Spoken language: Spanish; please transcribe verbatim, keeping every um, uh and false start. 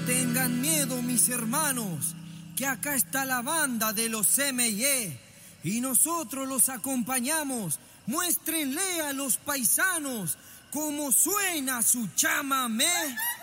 tengan miedo, mis hermanos, que acá está la banda de los M I E y nosotros los acompañamos. Muéstrenle a los paisanos cómo suena su chamamé.